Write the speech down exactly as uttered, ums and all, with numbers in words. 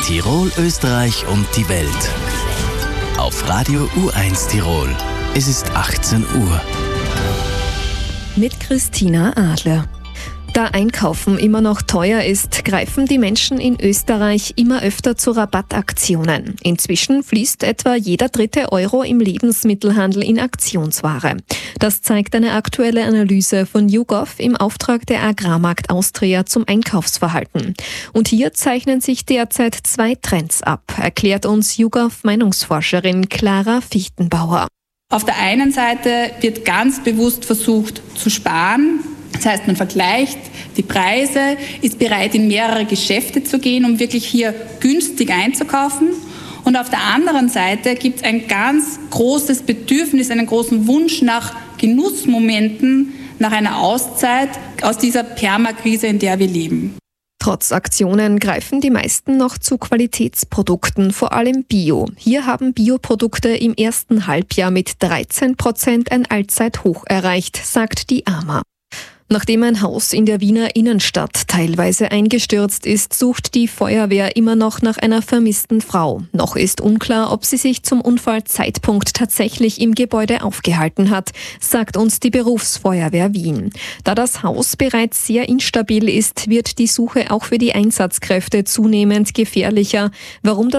Tirol, Österreich und die Welt. Auf Radio U eins Tirol. Es ist achtzehn Uhr. Mit Christina Adler. Da Einkaufen immer noch teuer ist, greifen die Menschen in Österreich immer öfter zu Rabattaktionen. Inzwischen fließt etwa jeder dritte Euro im Lebensmittelhandel in Aktionsware. Das zeigt eine aktuelle Analyse von YouGov im Auftrag der Agrarmarkt Austria zum Einkaufsverhalten. Und hier zeichnen sich derzeit zwei Trends ab, erklärt uns YouGov-Meinungsforscherin Clara Fichtenbauer. Auf der einen Seite wird ganz bewusst versucht zu sparen. Das heißt, man vergleicht die Preise, ist bereit, in mehrere Geschäfte zu gehen, um wirklich hier günstig einzukaufen. Und auf der anderen Seite gibt es ein ganz großes Bedürfnis, einen großen Wunsch nach Genussmomenten, nach einer Auszeit aus dieser Permakrise, in der wir leben. Trotz Aktionen greifen die meisten noch zu Qualitätsprodukten, vor allem Bio. Hier haben Bioprodukte im ersten Halbjahr mit dreizehn Prozent ein Allzeithoch erreicht, sagt die A M A. Nachdem ein Haus in der Wiener Innenstadt teilweise eingestürzt ist, sucht die Feuerwehr immer noch nach einer vermissten Frau. Noch ist unklar, ob sie sich zum Unfallzeitpunkt tatsächlich im Gebäude aufgehalten hat, sagt uns die Berufsfeuerwehr Wien. Da das Haus bereits sehr instabil ist, wird die Suche auch für die Einsatzkräfte zunehmend gefährlicher. Warum das